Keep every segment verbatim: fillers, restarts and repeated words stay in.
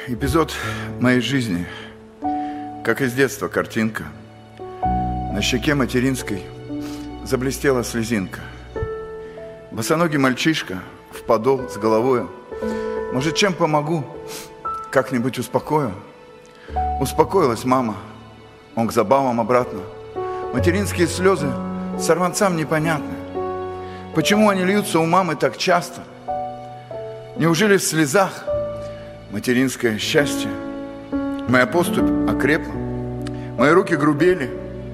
Эпизод моей жизни, как из детства картинка. На щеке материнской заблестела слезинка. Босоногий мальчишка в подол с головою. Может, чем помогу? Как-нибудь успокою? Успокоилась мама. Он к забавам обратно. Материнские слезы сорванцам непонятны. Почему они льются у мамы так часто? Неужели в слезах материнское счастье? Моя поступь окрепла, мои руки грубели,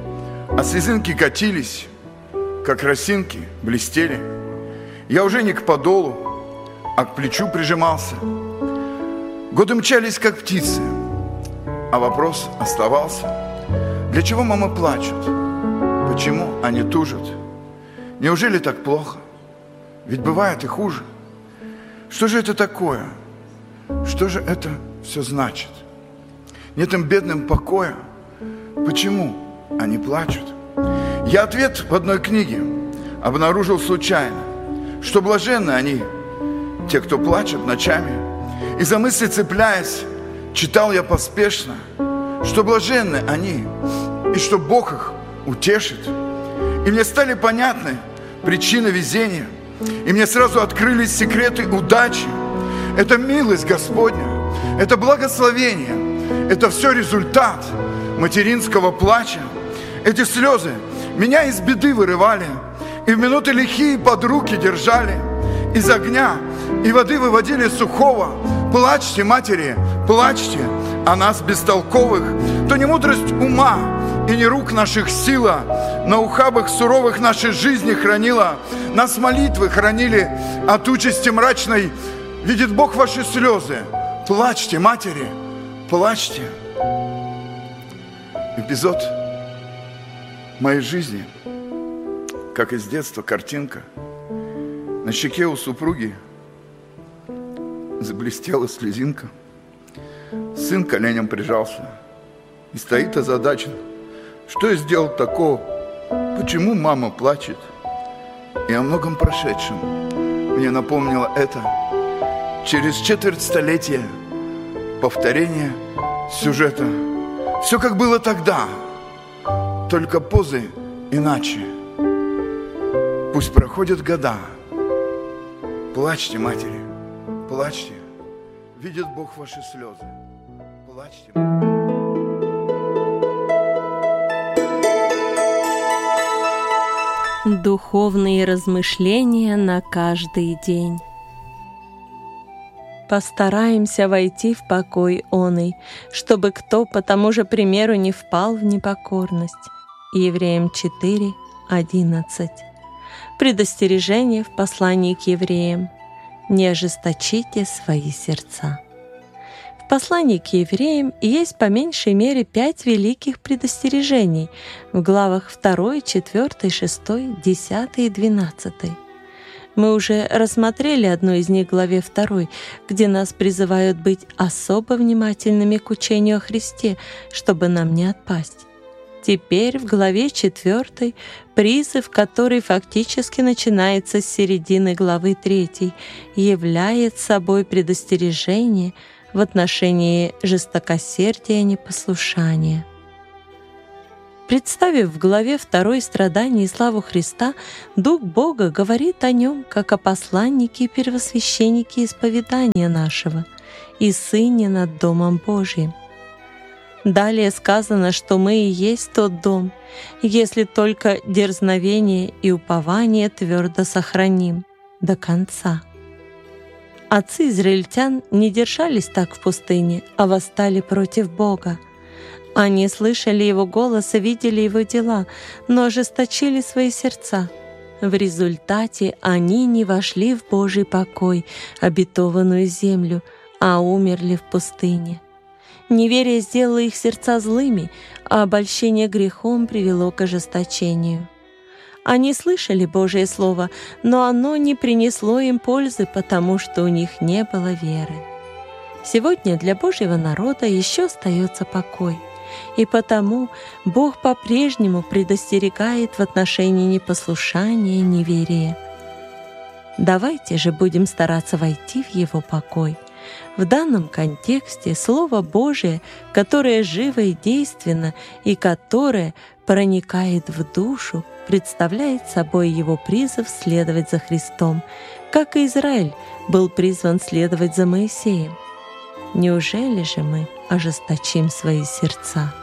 а слезинки катились, как росинки блестели. Я уже не к подолу, а к плечу прижимался. Годы мчались, как птицы, а вопрос оставался: для чего мамы плачут? Почему они тужат? Неужели так плохо? Ведь бывает и хуже. Что же это такое? Что же это все значит? Нет им бедным покоя. Почему они плачут? Я ответ в одной книге обнаружил случайно, что блаженны они, те, кто плачет ночами. И за мысли цепляясь, читал я поспешно, что блаженны они, и что Бог их утешит. И мне стали понятны причины везения, и мне сразу открылись секреты удачи. Это милость Господня, это благословение, это все результат материнского плача. Эти слезы меня из беды вырывали, и в минуты лихие под руки держали, из огня и воды выводили сухого. Плачьте, матери, плачьте о нас бестолковых, то не мудрость ума и не рук наших сила на ухабах суровых нашей жизни хранила. Нас молитвы хранили от участи мрачной. Видит Бог ваши слезы. Плачьте, матери, плачьте. Эпизод моей жизни, как из детства картинка. На щеке у супруги заблестела слезинка. Сын коленям прижался и стоит озадачен. Что я сделал такого? Почему мама плачет? И о многом прошедшем мне напомнило это. Через четверть столетия повторение сюжета. Все как было тогда, только позы иначе. Пусть проходят года. Плачьте, матери, плачьте. Видит Бог ваши слезы. Плачьте. Духовные размышления на каждый день. Постараемся войти в покой оный, чтобы кто по тому же примеру не впал в непокорность. Евреям четыре, одиннадцать. Предостережение в послании к евреям. Не ожесточите свои сердца. В послании к евреям есть по меньшей мере пять великих предостережений в главах два, четыре, шесть, десять и двенадцать. Мы уже рассмотрели одну из них в главе второй, где нас призывают быть особо внимательными к учению о Христе, чтобы нам не отпасть. Теперь в главе четвёртой призыв, который фактически начинается с середины главы третьей, является собой предостережение в отношении жестокосердия и непослушания. Представив в главе второй страдания и славу Христа, Дух Бога говорит о Нем как о посланнике и первосвященнике исповедания нашего и Сыне над Домом Божьим. Далее сказано, что мы и есть тот дом, если только дерзновение и упование твердо сохраним до конца. Отцы израильтян не держались так в пустыне, а восстали против Бога. Они слышали Его голос и видели Его дела, но ожесточили свои сердца. В результате они не вошли в Божий покой, обетованную землю, а умерли в пустыне. Неверие сделало их сердца злыми, а обольщение грехом привело к ожесточению. Они слышали Божие Слово, но оно не принесло им пользы, потому что у них не было веры. Сегодня для Божьего народа еще остается покой, и потому Бог по-прежнему предостерегает в отношении непослушания и неверия. Давайте же будем стараться войти в Его покой, В данном контексте Слово Божие, которое живо и действенно и которое проникает в душу, представляет собой его призыв следовать за Христом, как и Израиль был призван следовать за Моисеем. Неужели же мы ожесточим свои сердца?